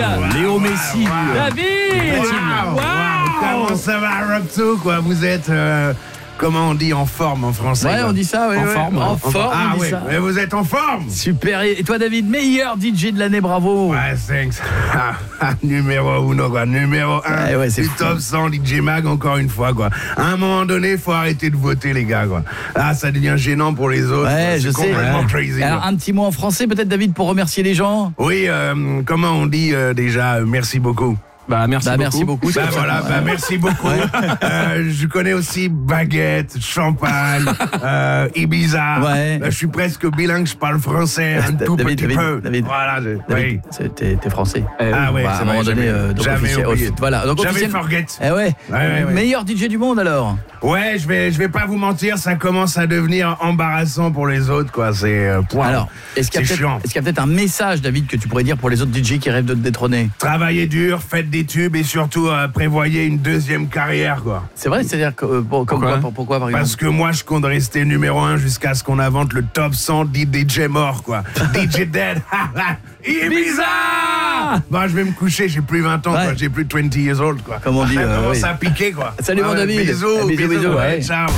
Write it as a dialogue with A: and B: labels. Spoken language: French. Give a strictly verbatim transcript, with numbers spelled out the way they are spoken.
A: Léo Messi.
B: Wow.
C: David.
B: Wow. Wow. Comment ça va, Robso, quoi? Vous êtes, euh, comment on dit en forme en français?
C: Ouais,
B: quoi.
C: on dit ça, ouais,
A: En
C: ouais.
A: forme,
C: En
A: en
C: forme,
B: Ah
C: on dit
B: oui,
C: ça.
B: mais vous êtes en forme.
C: Super. Et toi, David, meilleur D J de l'année, bravo.
B: Ouais, thanks. Ah, ah, numéro uno, quoi. Numéro un.
C: Ouais, ouais, c'est
B: du
C: fou.
B: top cent D J Mag, encore une fois, quoi. À un moment donné, faut arrêter de voter, les gars, quoi. Ah, ça devient gênant pour les autres.
C: Ouais,
B: quoi.
C: je
B: C'est
C: sais.
B: complètement
C: Ouais.
B: crazy.
C: Alors,
B: quoi.
C: un petit mot en français, peut-être, David, pour remercier les gens.
B: Oui, euh, comment on dit euh, déjà euh, merci beaucoup.
A: Bah merci
C: Bah,
A: beaucoup.
C: merci beaucoup.
B: Bah
C: c'est comme
B: voilà,
C: ça.
B: bah merci beaucoup. Euh, je connais aussi baguette, champagne, euh, Ibiza.
C: Ouais.
B: Là, je suis presque bilingue, je parle français un tout
C: David,
B: petit
C: David,
B: peu.
C: David.
B: Voilà, je-
C: David,
B: oui.
C: c'est- t'es t'es français.
A: Eh,
B: Ah ouais,
C: Bah, à
B: c'est
C: un moment
B: vrai,
C: donné,
B: j'avais-
C: euh, donc
B: j'avais
C: officiel-
B: oublié.
C: voilà, donc
B: J'avais
C: officiel-
B: forget.
C: Eh ouais.
B: Ouais, ouais, ouais.
C: Meilleur D J du monde alors.
B: Ouais, je vais, je vais pas vous mentir, ça commence à devenir embarrassant pour les autres, quoi. C'est euh, point.
C: Alors, est-ce qu'il y a
B: C'est
C: peut-être
B: chiant.
C: est-ce qu'il y a peut-être un message, David, que tu pourrais dire pour les autres D J qui rêvent de te détrôner?
B: Travaillez dur, faites des tubes et surtout euh, prévoyez une deuxième carrière, quoi.
C: C'est vrai, c'est-à-dire que euh, pour- comme
A: Pourquoi
C: quoi, pour- pourquoi par exemple?
B: Parce que moi, je compte rester numéro un jusqu'à ce qu'on invente le top cent des D J morts, quoi. D J dead. Ibiza. Bon, je vais me coucher, j'ai plus vingt ans,
C: Ouais.
B: quoi. J'ai plus vingt years old, quoi.
C: Comme on dit,
B: Ça
C: euh,
B: commence
C: oui.
B: à piquer, quoi.
C: Salut, mon
B: Ouais,
C: David.
B: Bisous,
C: Bisous,
B: bisous,
C: bisous,
B: ouais,
C: ouais.
B: ciao.